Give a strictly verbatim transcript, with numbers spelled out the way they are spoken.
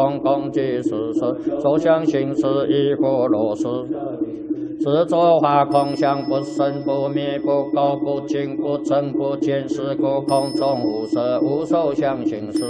空空即是实，所相行识亦复如是。是作法空相，不生不灭，不垢不净，不增不减，是故空中无色，无受想行识。